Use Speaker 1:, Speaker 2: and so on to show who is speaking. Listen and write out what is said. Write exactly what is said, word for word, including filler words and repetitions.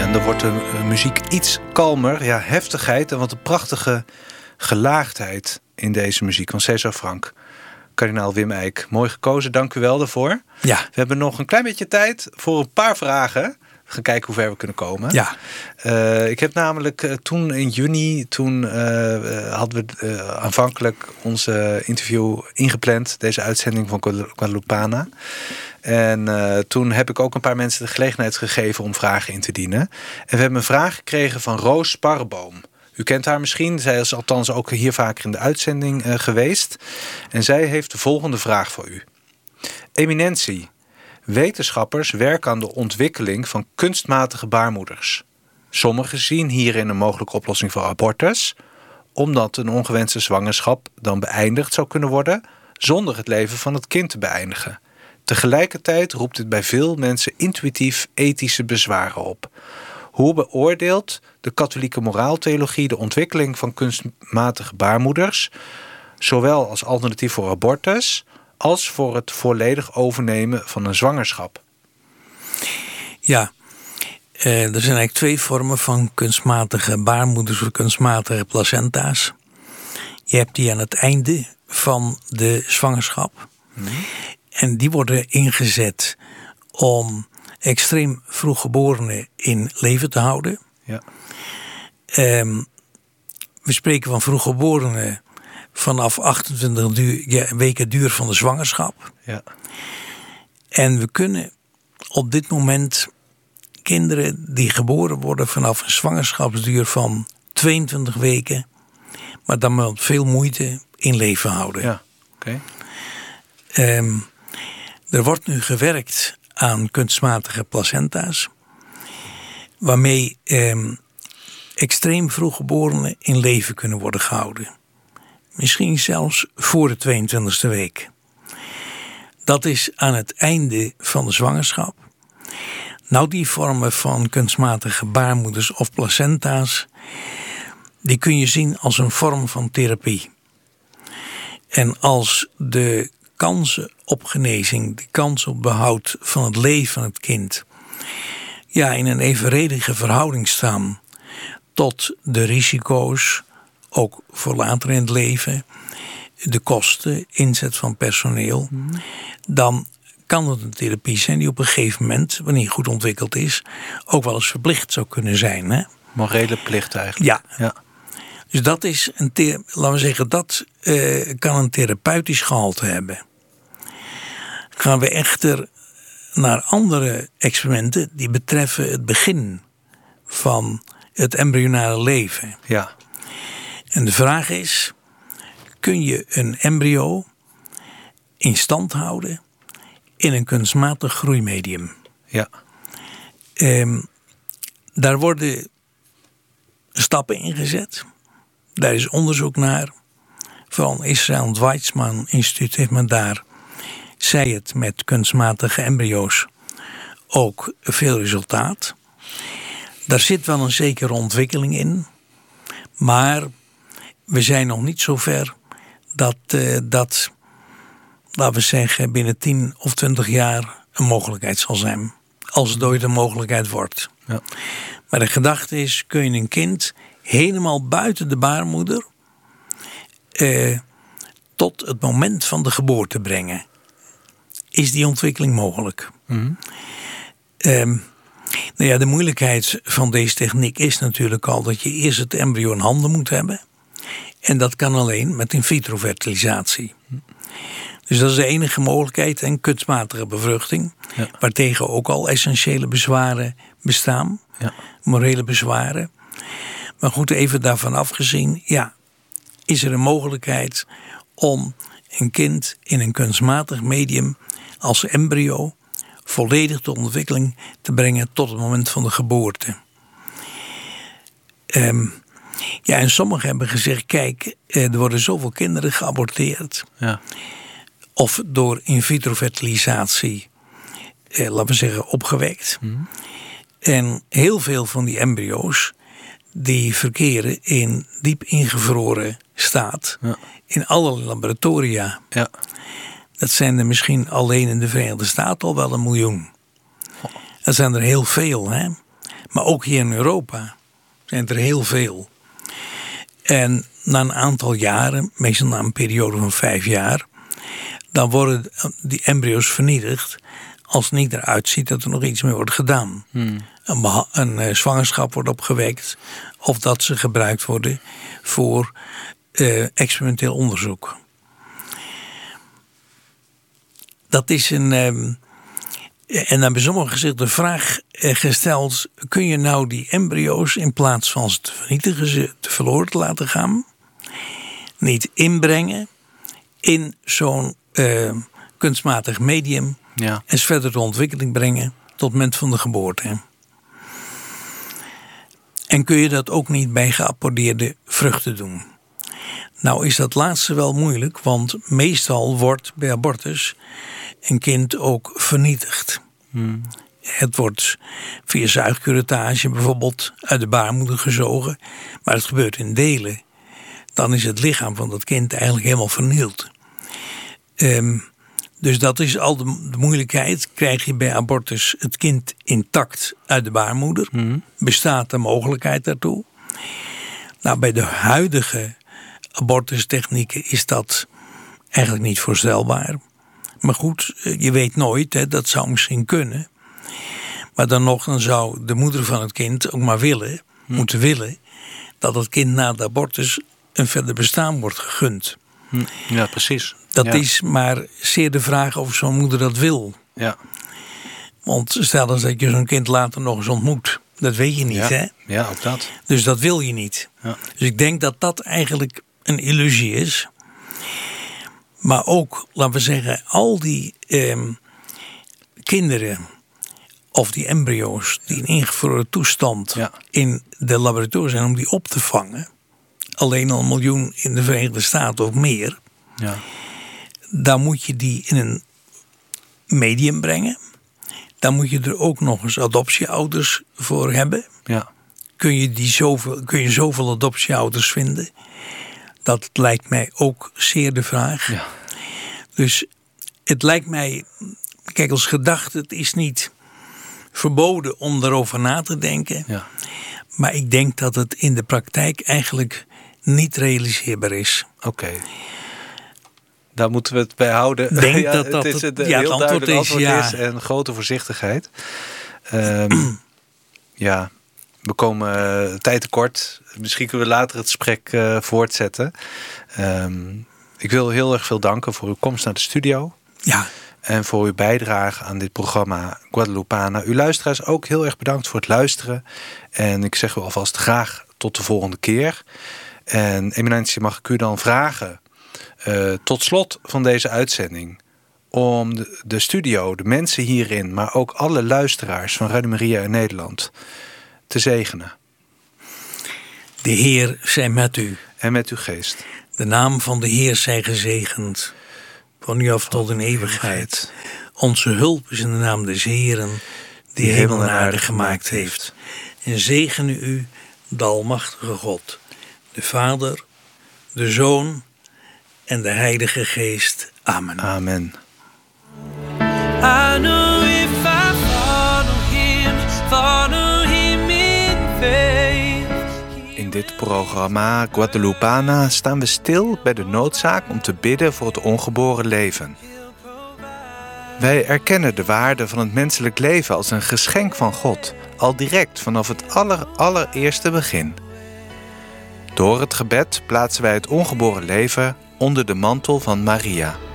Speaker 1: En dan wordt de uh, muziek iets kalmer. Ja, heftigheid en wat een prachtige gelaagdheid in deze muziek van César Franck. Kardinaal Wim Eijk, mooi gekozen. Dank u wel daarvoor.
Speaker 2: Ja.
Speaker 1: We hebben nog een klein beetje tijd voor een paar vragen. We gaan kijken hoe ver we kunnen komen.
Speaker 2: Ja.
Speaker 1: Uh, ik heb namelijk uh, toen in juni, toen uh, hadden we uh, aanvankelijk onze interview ingepland. Deze uitzending van Guadalupana. En uh, toen heb ik ook een paar mensen de gelegenheid gegeven om vragen in te dienen. En we hebben een vraag gekregen van Roos Sparreboom. U kent haar misschien. Zij is althans ook hier vaker in de uitzending uh, geweest. En zij heeft de volgende vraag voor u. Eminentie. Wetenschappers werken aan de ontwikkeling van kunstmatige baarmoeders. Sommigen zien hierin een mogelijke oplossing voor abortus, omdat een ongewenste zwangerschap dan beëindigd zou kunnen worden zonder het leven van het kind te beëindigen. Tegelijkertijd roept dit bij veel mensen intuïtief ethische bezwaren op. Hoe beoordeelt de katholieke moraaltheologie de ontwikkeling van kunstmatige baarmoeders, zowel als alternatief voor abortus als voor het volledig overnemen van een zwangerschap?
Speaker 2: Ja, eh, er zijn eigenlijk twee vormen van kunstmatige baarmoeders of kunstmatige placenta's. Je hebt die aan het einde van de zwangerschap. Hmm. En die worden ingezet om extreem vroeggeborenen in leven te houden. Ja. Um, we spreken van vroeggeborenen vanaf achtentwintig duur, ja, weken duur van de zwangerschap. Ja. En we kunnen op dit moment kinderen die geboren worden vanaf een zwangerschapsduur van tweeëntwintig weken, maar dan met veel moeite in leven houden.
Speaker 1: Ja, oké.
Speaker 2: Okay. Um, er wordt nu gewerkt aan kunstmatige placenta's, waarmee um, extreem vroeggeborenen in leven kunnen worden gehouden. Misschien zelfs voor de tweeëntwintigste week. Dat is aan het einde van de zwangerschap. Nou, die vormen van kunstmatige baarmoeders of placenta's, die kun je zien als een vorm van therapie. En als de kansen op genezing, de kans op behoud van het leven van het kind, ja, in een evenredige verhouding staan tot de risico's, ook voor later in het leven, de kosten, inzet van personeel, mm. dan kan het een therapie zijn die op een gegeven moment, wanneer goed ontwikkeld is, ook wel eens verplicht zou kunnen zijn. Hè?
Speaker 1: Morele plicht eigenlijk.
Speaker 2: Ja. ja. Dus dat is een, thera- laten we zeggen, dat uh, kan een therapeutisch gehalte hebben. Gaan we echter naar andere experimenten die betreffen het begin van het embryonale leven.
Speaker 1: Ja.
Speaker 2: En de vraag is, kun je een embryo in stand houden in een kunstmatig groeimedium?
Speaker 1: Ja.
Speaker 2: Um, daar worden stappen ingezet. Daar is onderzoek naar. Van Israël en het Weizmann Instituut heeft men daar, zij het met kunstmatige embryo's, ook veel resultaat. Daar zit wel een zekere ontwikkeling in. Maar we zijn nog niet zo ver dat, uh, dat, laten we zeggen, binnen tien of twintig jaar een mogelijkheid zal zijn. Als het ooit een mogelijkheid wordt. Ja. Maar de gedachte is, kun je een kind helemaal buiten de baarmoeder uh, tot het moment van de geboorte brengen. Is die ontwikkeling mogelijk? Mm-hmm. Um, nou ja, de moeilijkheid van deze techniek is natuurlijk al dat je eerst het embryo in handen moet hebben. En dat kan alleen met in vitro fertilisatie. Dus dat is de enige mogelijkheid, en kunstmatige bevruchting, ja. waartegen ook al essentiële bezwaren bestaan, ja. morele bezwaren. Maar goed, even daarvan afgezien, ja, is er een mogelijkheid om een kind in een kunstmatig medium als embryo volledig tot ontwikkeling te brengen tot het moment van de geboorte. Um, ja, en sommigen hebben gezegd, kijk, er worden zoveel kinderen geaborteerd. Ja. Of door in vitro fertilisatie, eh, laten we zeggen, opgewekt. Mm. En heel veel van die embryo's, die verkeren in diep ingevroren staat. Ja. In alle laboratoria. Ja. Dat zijn er misschien alleen in de Verenigde Staten al wel een miljoen. Dat zijn er heel veel, hè. Maar ook hier in Europa zijn er heel veel. En na een aantal jaren, meestal na een periode van vijf jaar, dan worden die embryo's vernietigd als het niet eruit ziet dat er nog iets mee wordt gedaan. Hmm. Een, beha- een uh, zwangerschap wordt opgewekt of dat ze gebruikt worden voor uh, experimenteel onderzoek. Dat is een... Um, en dan hebben sommigen zich de vraag gesteld, kun je nou die embryo's in plaats van ze te vernietigen, ze te verloren te laten gaan, niet inbrengen in zo'n uh, kunstmatig medium, ja, en ze verder de ontwikkeling brengen tot het moment van de geboorte. En kun je dat ook niet bij geapporteerde vruchten doen? Nou is dat laatste wel moeilijk, want meestal wordt bij abortus een kind ook vernietigd. Hmm. Het wordt via zuigcurettage bijvoorbeeld uit de baarmoeder gezogen, maar het gebeurt in delen. Dan is het lichaam van dat kind eigenlijk helemaal vernield. Um, dus dat is al de, de moeilijkheid. Krijg je bij abortus het kind intact uit de baarmoeder? Hmm. Bestaat de mogelijkheid daartoe? Nou, bij de huidige abortustechnieken is dat eigenlijk niet voorstelbaar. Maar goed, je weet nooit, hè, dat zou misschien kunnen. Maar dan nog, dan zou de moeder van het kind ook maar willen, hm. moeten willen, dat het kind na de abortus een verder bestaan wordt gegund.
Speaker 1: Hm. Ja, precies.
Speaker 2: Dat
Speaker 1: ja.
Speaker 2: is maar zeer de vraag of zo'n moeder dat wil.
Speaker 1: Ja.
Speaker 2: Want stel eens dat je zo'n kind later nog eens ontmoet. Dat weet je niet,
Speaker 1: ja.
Speaker 2: hè?
Speaker 1: Ja, ook dat.
Speaker 2: Dus dat wil je niet.
Speaker 1: Ja.
Speaker 2: Dus ik denk dat dat eigenlijk een illusie is. Maar ook, laten we zeggen, al die eh, kinderen of die embryo's die in ingevroren toestand ja. in de laboratoria zijn om die op te vangen, alleen al een miljoen in de Verenigde Staten of meer, ja. dan moet je die in een medium brengen. Dan moet je er ook nog eens adoptieouders voor hebben.
Speaker 1: Ja.
Speaker 2: Kun je, die zoveel, kun je zoveel adoptieouders vinden? Dat lijkt mij ook zeer de vraag. Ja. Dus het lijkt mij, kijk, als gedachte, het is niet verboden om daarover na te denken. Ja. Maar ik denk dat het in de praktijk eigenlijk niet realiseerbaar is.
Speaker 1: Oké. Okay. Daar moeten we het bij houden.
Speaker 2: Ik denk
Speaker 1: ja,
Speaker 2: dat dat
Speaker 1: het, is
Speaker 2: het,
Speaker 1: het,
Speaker 2: ja,
Speaker 1: heel
Speaker 2: het antwoord,
Speaker 1: antwoord
Speaker 2: is, ja.
Speaker 1: is en grote voorzichtigheid. Um, ja, we komen uh, tijd tekort. Misschien kunnen we later het gesprek uh, voortzetten. Um, ik wil heel erg veel danken voor uw komst naar de studio.
Speaker 2: Ja.
Speaker 1: En voor uw bijdrage aan dit programma Guadalupana. Uw luisteraars ook heel erg bedankt voor het luisteren. En ik zeg u alvast graag tot de volgende keer. En Eminentie, mag ik u dan vragen, uh, tot slot van deze uitzending, om de, de studio, de mensen hierin, maar ook alle luisteraars van Radio Maria in Nederland te zegenen.
Speaker 2: De Heer zij met u.
Speaker 1: En met uw geest.
Speaker 2: De naam van de Heer zij gezegend, van nu af tot in eeuwigheid. Onze hulp is in de naam des Heeren, die, die hemel en aarde gemaakt heeft. En zegene u, de almachtige God, de Vader, de Zoon en de Heilige Geest. Amen.
Speaker 1: Amen.
Speaker 3: I know if I follow him, follow him in faith.
Speaker 1: In dit programma Guadalupana staan we stil bij de noodzaak om te bidden voor het ongeboren leven. Wij erkennen de waarde van het menselijk leven als een geschenk van God, al direct vanaf het aller, allereerste begin. Door het gebed plaatsen wij het ongeboren leven onder de mantel van Maria.